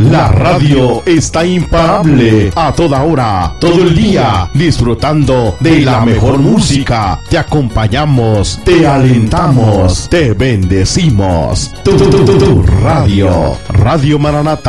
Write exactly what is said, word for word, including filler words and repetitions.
La radio está imparable a toda hora, todo el día, disfrutando de la mejor música. Te acompañamos, te alentamos, te bendecimos. Tu, tu, tu, tu, tu radio, Radio Maranata.